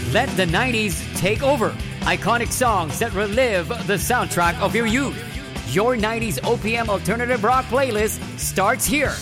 Let the 90s take over. Iconic songs that relive the soundtrack of your youth. Your 90s OPM alternative rock playlist starts here.